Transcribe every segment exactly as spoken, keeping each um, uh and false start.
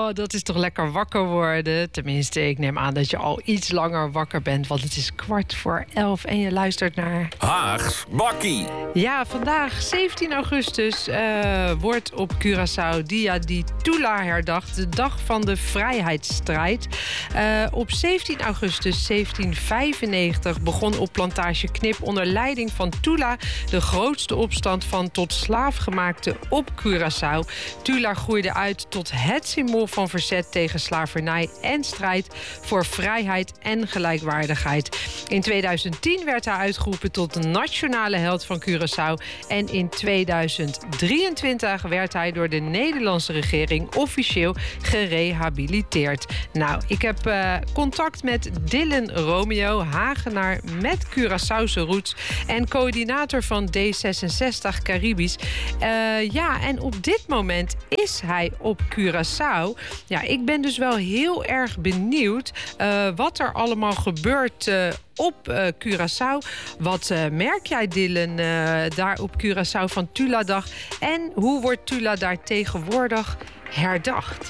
Oh, dat is toch lekker wakker worden. Tenminste, ik neem aan dat je al iets langer wakker bent. Want het is kwart voor elf en je luistert naar... Haags Bakkie. Ja, vandaag, zeventien augustus, uh, wordt op Curaçao Dia di Tula herdacht. De dag van de vrijheidsstrijd. Uh, op zeventien augustus zeventien vijfennegentig begon op plantage Knip onder leiding van Tula de grootste opstand van tot slaafgemaakte op Curaçao. Tula groeide uit tot het symbool van verzet tegen slavernij en strijd voor vrijheid en gelijkwaardigheid. In tweeduizend tien werd hij uitgeroepen tot de nationale held van Curaçao. En in tweeduizend drieëntwintig werd hij door de Nederlandse regering officieel gerehabiliteerd. Nou, ik heb uh, contact met Dylan Romeo, Hagenaar met Curaçaose roots en coördinator van D zesenzestig Caribisch. Uh, ja, en op dit moment is hij op Curaçao. Ja, ik ben dus wel heel erg benieuwd uh, wat er allemaal gebeurt uh, op uh, Curaçao. Wat uh, merk jij, Dylan, uh, daar op Curaçao van Tula-dag? En hoe wordt Tula daar tegenwoordig herdacht?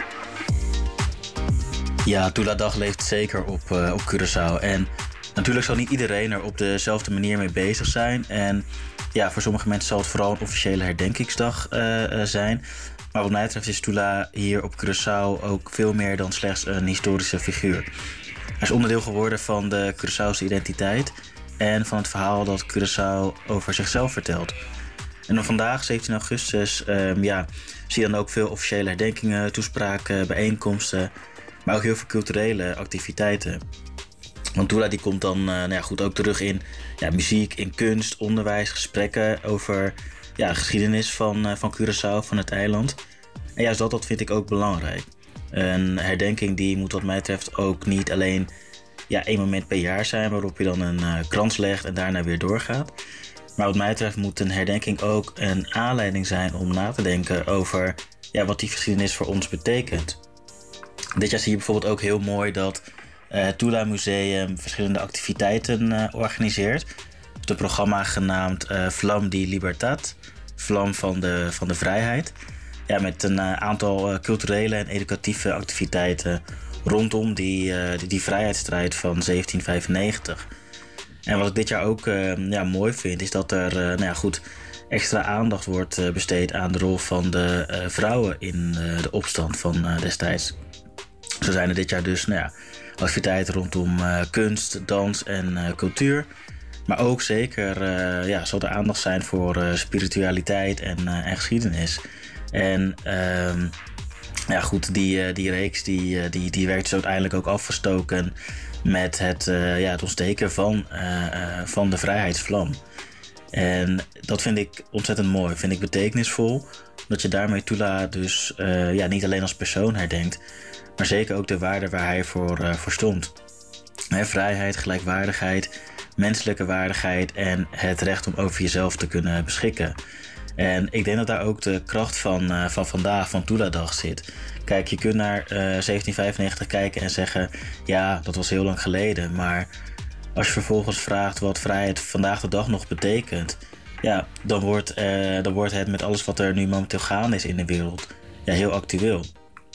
Ja, Tula-dag leeft zeker op, uh, op Curaçao. En natuurlijk zal niet iedereen er op dezelfde manier mee bezig zijn. En ja, voor sommige mensen zal het vooral een officiële herdenkingsdag uh, uh, zijn. Maar wat mij betreft is Tula hier op Curaçao ook veel meer dan slechts een historische figuur. Hij is onderdeel geworden van de Curaçaose identiteit en van het verhaal dat Curaçao over zichzelf vertelt. En dan vandaag, zeventien augustus, um, ja, zie je dan ook veel officiële herdenkingen, toespraken, bijeenkomsten, maar ook heel veel culturele activiteiten. Want Tula die komt dan uh, nou ja, goed ook terug in ja, muziek, in kunst, onderwijs, gesprekken over ja, de geschiedenis van, uh, van Curaçao, van het eiland. En juist dat, dat vind ik ook belangrijk. Een herdenking die moet wat mij betreft ook niet alleen ja, één moment per jaar zijn waarop je dan een uh, krans legt en daarna weer doorgaat. Maar wat mij betreft moet een herdenking ook een aanleiding zijn om na te denken over ja, wat die geschiedenis voor ons betekent. Dit jaar zie je bijvoorbeeld ook heel mooi dat het uh, Tula Museum verschillende activiteiten uh, organiseert. Het programma genaamd uh, Vlam di Libertad, Vlam van de, van de vrijheid. Ja, met een uh, aantal uh, culturele en educatieve activiteiten rondom die, uh, die, die vrijheidsstrijd van zeventien vijfennegentig. En wat ik dit jaar ook uh, ja, mooi vind, is dat er uh, nou ja, goed, extra aandacht wordt uh, besteed aan de rol van de uh, vrouwen in uh, de opstand van uh, destijds. Zo zijn er dit jaar dus nou ja, activiteiten rondom uh, kunst, dans en uh, cultuur. Maar ook zeker uh, ja, zal er aandacht zijn voor uh, spiritualiteit en, uh, en geschiedenis. En uh, ja, goed, die, uh, die reeks die, uh, die, die werd dus uiteindelijk ook afgestoken met het, uh, ja, het ontsteken van, uh, uh, van de vrijheidsvlam. En dat vind ik ontzettend mooi, vind ik betekenisvol. Dat je daarmee Tula dus uh, ja, niet alleen als persoon herdenkt, maar zeker ook de waarde waar hij voor, uh, voor stond. He, vrijheid, gelijkwaardigheid, menselijke waardigheid en het recht om over jezelf te kunnen beschikken. En ik denk dat daar ook de kracht van, uh, van vandaag, van Tula-dag zit. Kijk, je kunt naar uh, zeventien vijfennegentig kijken en zeggen, ja, dat was heel lang geleden. Maar als je vervolgens vraagt wat vrijheid vandaag de dag nog betekent, ja, dan wordt, uh, dan wordt het met alles wat er nu momenteel gaande is in de wereld ja, heel actueel.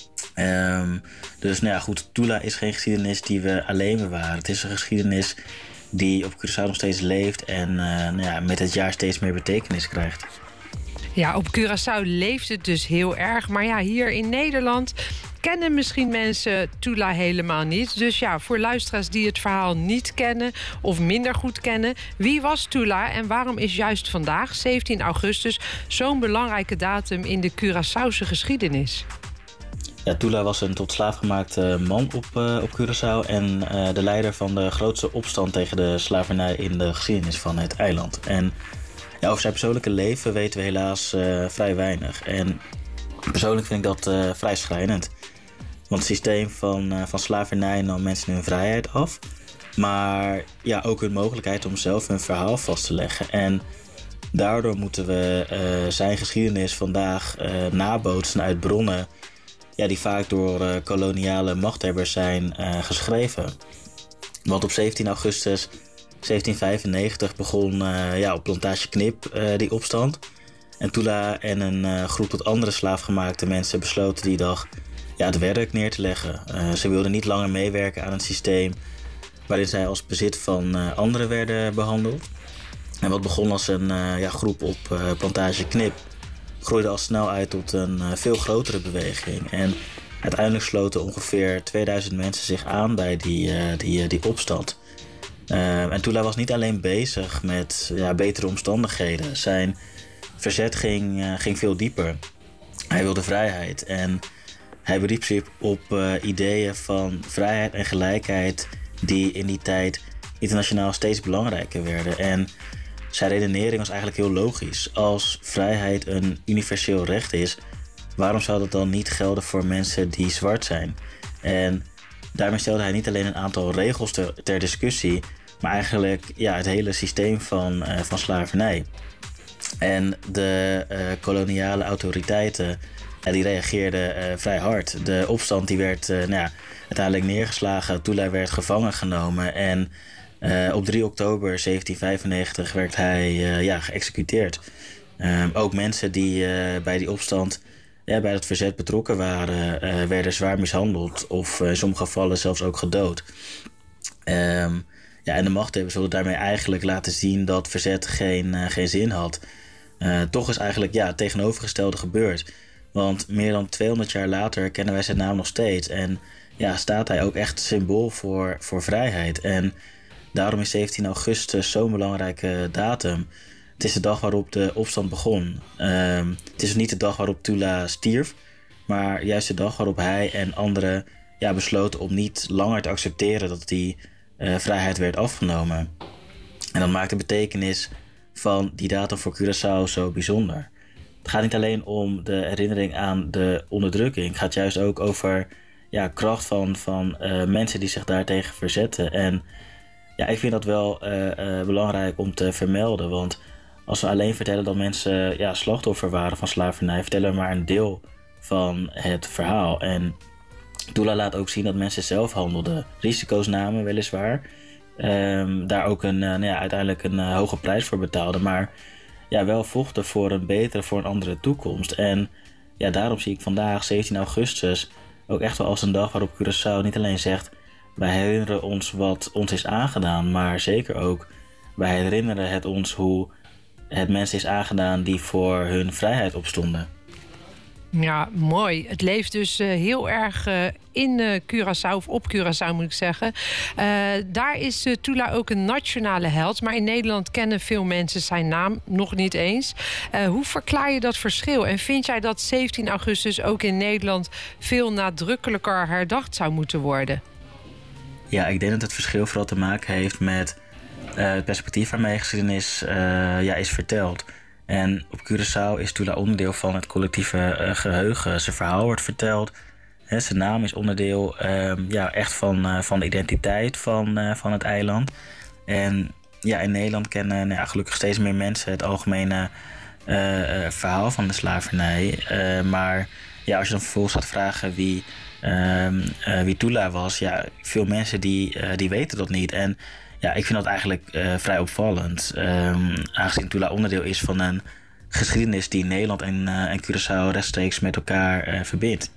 Um, dus nou ja, goed, Tula is geen geschiedenis die we alleen bewaren. Het is een geschiedenis die op Curaçao nog steeds leeft en uh, nou ja, met het jaar steeds meer betekenis krijgt. Ja, op Curaçao leeft het dus heel erg. Maar ja, hier in Nederland kennen misschien mensen Tula helemaal niet. Dus ja, voor luisteraars die het verhaal niet kennen of minder goed kennen, wie was Tula en waarom is juist vandaag, zeventien augustus, zo'n belangrijke datum in de Curaçaose geschiedenis? Ja, Tula was een tot slaaf gemaakte man op, uh, op Curaçao en uh, de leider van de grootste opstand tegen de slavernij in de geschiedenis van het eiland. En ja, over zijn persoonlijke leven weten we helaas uh, vrij weinig. En persoonlijk vind ik dat uh, vrij schrijnend. Want het systeem van, uh, van slavernij nam mensen hun vrijheid af. Maar ja, ook hun mogelijkheid om zelf hun verhaal vast te leggen. En daardoor moeten we uh, zijn geschiedenis vandaag uh, nabootsen uit bronnen ja, die vaak door uh, koloniale machthebbers zijn uh, geschreven. Want op zeventien augustus zeventien vijfennegentig begon uh, ja, op plantage Knip uh, die opstand. En Tula en een uh, groep tot andere slaafgemaakte mensen besloten die dag ja, het werk neer te leggen. Uh, ze wilden niet langer meewerken aan een systeem waarin zij als bezit van uh, anderen werden behandeld. En wat begon als een uh, ja, groep op uh, plantage Knip, groeide al snel uit tot een uh, veel grotere beweging. En uiteindelijk sloten ongeveer tweeduizend mensen zich aan bij die, uh, die, uh, die opstand. Uh, en Tula was niet alleen bezig met ja, betere omstandigheden. Zijn verzet ging, uh, ging veel dieper. Hij wilde vrijheid en hij beriep zich op uh, ideeën van vrijheid en gelijkheid die in die tijd internationaal steeds belangrijker werden. En zijn redenering was eigenlijk heel logisch. Als vrijheid een universeel recht is, waarom zou dat dan niet gelden voor mensen die zwart zijn? En daarmee stelde hij niet alleen een aantal regels ter, ter discussie, maar eigenlijk ja, het hele systeem van, uh, van slavernij. En de uh, koloniale autoriteiten ja, die reageerden uh, vrij hard. De opstand die werd uh, nou ja, uiteindelijk neergeslagen. Tula werd gevangen genomen. En uh, op drie oktober zeventien vijfennegentig werd hij uh, ja, geëxecuteerd. Uh, ook mensen die uh, bij die opstand ja, bij het verzet betrokken waren, uh, werden zwaar mishandeld. Of uh, in sommige gevallen zelfs ook gedood. Um, ja, en de machthebbers wilden daarmee eigenlijk laten zien dat verzet geen, uh, geen zin had. Uh, toch is eigenlijk ja, het tegenovergestelde gebeurd. Want meer dan tweehonderd jaar later kennen wij zijn naam nog steeds. En ja, staat hij ook echt symbool voor, voor vrijheid. En daarom is zeventien augustus zo'n belangrijke datum. Het is de dag waarop de opstand begon. Uh, het is niet de dag waarop Tula stierf, maar juist de dag waarop hij en anderen ja, besloten om niet langer te accepteren dat die uh, vrijheid werd afgenomen. En dat maakt de betekenis van die datum voor Curaçao zo bijzonder. Het gaat niet alleen om de herinnering aan de onderdrukking. Het gaat juist ook over ja, kracht van, van uh, mensen die zich daartegen verzetten. En ja, ik vind dat wel uh, uh, belangrijk om te vermelden. Want als we alleen vertellen dat mensen ja, slachtoffer waren van slavernij, vertellen we maar een deel van het verhaal. En Tula laat ook zien dat mensen zelf handelden. Risico's namen weliswaar. Um, daar ook een, uh, nou ja, uiteindelijk een uh, hoge prijs voor betaalden. Maar ja, wel vochten voor een betere, voor een andere toekomst. En ja, daarom zie ik vandaag, zeventien augustus, ook echt wel als een dag waarop Curaçao niet alleen zegt: wij herinneren ons wat ons is aangedaan, maar zeker ook, wij herinneren het ons hoe het mensen is aangedaan die voor hun vrijheid opstonden. Ja, mooi. Het leeft dus uh, heel erg uh, in uh, Curaçao, of op Curaçao moet ik zeggen. Uh, daar is uh, Tula ook een nationale held, maar in Nederland kennen veel mensen zijn naam nog niet eens. Uh, hoe verklaar je dat verschil? En vind jij dat zeventien augustus ook in Nederland veel nadrukkelijker herdacht zou moeten worden? Ja, ik denk dat het verschil vooral te maken heeft met uh, het perspectief waarmee geschiedenis uh, ja, is verteld. En op Curaçao is Tula onderdeel van het collectieve uh, geheugen. Zijn verhaal wordt verteld. He, zijn naam is onderdeel uh, ja, echt van, uh, van de identiteit van, uh, van het eiland. En ja, in Nederland kennen nou ja, gelukkig steeds meer mensen het algemene uh, uh, verhaal van de slavernij. Uh, maar ja, als je dan vervolgens gaat vragen wie, uh, uh, wie Tula was, ja, veel mensen die, uh, die weten dat niet. En ja, ik vind dat eigenlijk uh, vrij opvallend. Um, aangezien Tula onderdeel is van een geschiedenis die Nederland en, uh, en Curaçao rechtstreeks met elkaar uh, verbindt.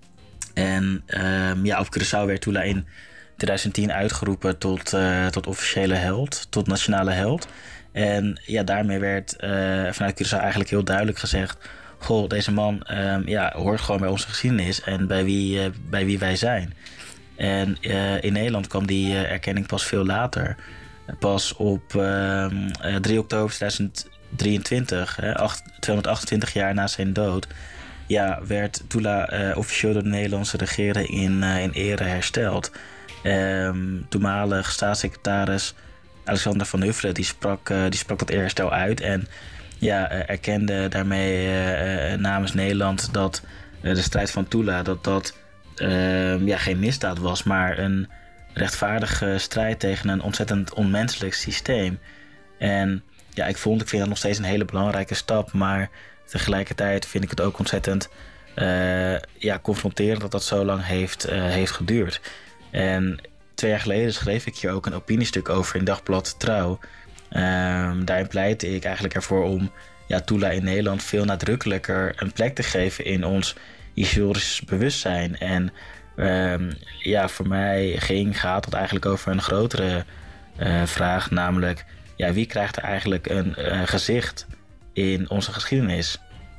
En um, ja, op Curaçao werd Tula in twintig tien uitgeroepen tot, uh, tot officiële held, tot nationale held. En ja, daarmee werd uh, vanuit Curaçao eigenlijk heel duidelijk gezegd: goh, deze man um, ja, hoort gewoon bij onze geschiedenis en bij wie, uh, bij wie wij zijn. En uh, in Nederland kwam die uh, erkenning pas veel later. Pas op uh, uh, drie oktober tweeduizend drieëntwintig, hè, acht, tweehonderdachtentwintig jaar na zijn dood, ja, werd Tula uh, officieel door de Nederlandse regering in, uh, in ere hersteld. Um, toenmalig staatssecretaris Alexander van Huffelen die sprak, uh, die sprak dat eerherstel uit en ja, uh, erkende daarmee uh, uh, namens Nederland dat uh, de strijd van Tula dat dat Uh, ja, geen misdaad was, maar een rechtvaardige strijd tegen een ontzettend onmenselijk systeem. En ja, ik vond, ik vind dat nog steeds een hele belangrijke stap, maar tegelijkertijd vind ik het ook ontzettend uh, ja, confronterend dat dat zo lang heeft, uh, heeft geduurd. En twee jaar geleden schreef ik hier ook een opiniestuk over in Dagblad Trouw. Uh, daarin pleitte ik eigenlijk ervoor om ja, Tula in Nederland veel nadrukkelijker een plek te geven in ons historisch bewustzijn. En um, ja, voor mij ging, gaat het eigenlijk over een grotere uh, vraag, namelijk ja, wie krijgt er eigenlijk een uh, gezicht in onze geschiedenis?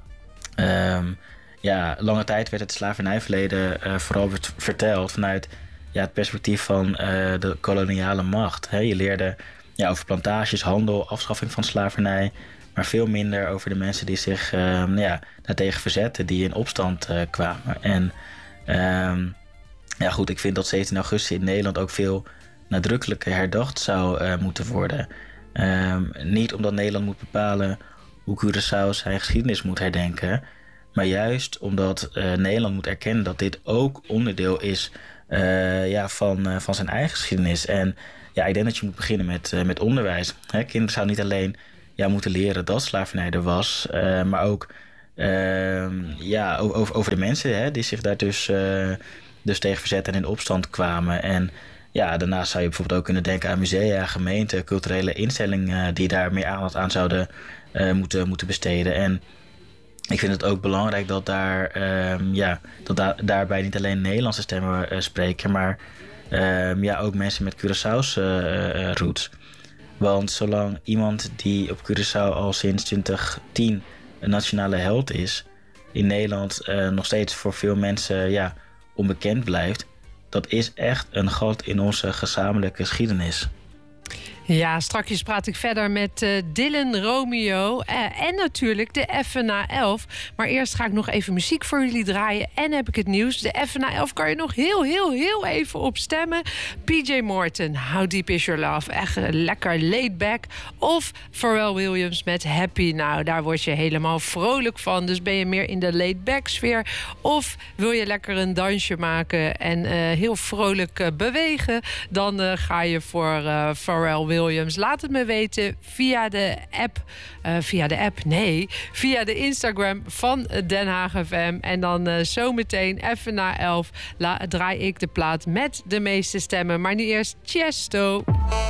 Um, ja, lange tijd werd het slavernijverleden uh, vooral verteld vanuit ja, het perspectief van uh, de koloniale macht. He, je leerde ja, over plantages, handel, afschaffing van slavernij, maar veel minder over de mensen die zich uh, ja, daartegen verzetten, die in opstand uh, kwamen. En um, ja, goed, ik vind dat zeventien augustus in Nederland ook veel nadrukkelijker herdacht zou uh, moeten worden. Um, niet omdat Nederland moet bepalen hoe Curaçao zijn geschiedenis moet herdenken, maar juist omdat uh, Nederland moet erkennen dat dit ook onderdeel is uh, ja, van, uh, van zijn eigen geschiedenis. En ja, ik denk dat je moet beginnen met, uh, met onderwijs. Hè, kinderen zouden niet alleen ja, moeten leren dat slavernij er was, uh, maar ook uh, ja, over, over de mensen hè, die zich daar dus, uh, dus tegen verzetten en in opstand kwamen. En ja, daarnaast zou je bijvoorbeeld ook kunnen denken aan musea, gemeenten, culturele instellingen die daar meer aandacht aan zouden uh, moeten, moeten besteden. En ik vind het ook belangrijk dat, daar, um, ja, dat da- daarbij niet alleen Nederlandse stemmen uh, spreken, maar um, ja, ook mensen met Curaçao's uh, uh, roots. Want zolang iemand die op Curaçao al sinds twintig tien een nationale held is, in Nederland uh, nog steeds voor veel mensen ja, onbekend blijft, dat is echt een gat in onze gezamenlijke geschiedenis. Ja, strakjes praat ik verder met uh, Dylan Romeo uh, en natuurlijk de F N A elf. Maar eerst ga ik nog even muziek voor jullie draaien en heb ik het nieuws. De F N A elf kan je nog heel, heel, heel even op stemmen. P J Morton, How Deep Is Your Love? Echt uh, lekker laid back. Of Pharrell Williams met Happy. Nou, daar word je helemaal vrolijk van. Dus ben je meer in de laid back sfeer? Of wil je lekker een dansje maken en uh, heel vrolijk uh, bewegen? Dan uh, ga je voor uh, Pharrell Williams. Laat het me weten via de app. Uh, via de app? Nee. Via de Instagram van Den Haag F M. En dan uh, zometeen F N A elf la- draai ik de plaat met de meeste stemmen. Maar nu eerst Tiesto.